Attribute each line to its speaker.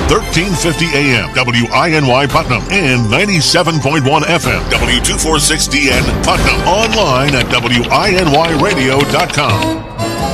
Speaker 1: 1350 AM, WINY Putnam, and 97.1 FM, W246DN Putnam. Online at WINYradio.com.